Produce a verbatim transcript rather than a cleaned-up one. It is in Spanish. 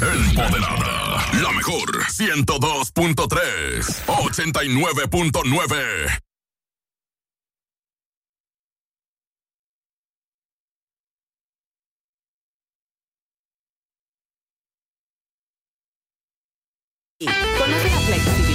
Empoderada. La mejor. ciento dos punto tres. ochenta y nueve punto nueve. Conoce la Flexi